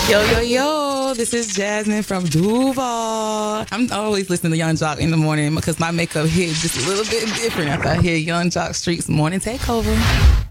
Yo, yo, yo, this is Jasmine from Duval. I'm always listening to Young Jock in the morning because my makeup hit just a little bit different after I hear Young Jock Street's Morning Takeover.